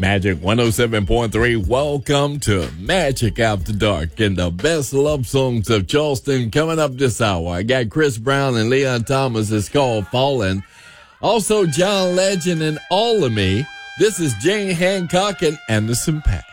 Magic 107.3. Welcome to Magic After Dark and the best love songs of Charleston coming up this hour. I got Chris Brown and Leon Thomas. It's called Fallen. Also, John Legend and All of Me. This is Jane Hancock and Anderson .Paak.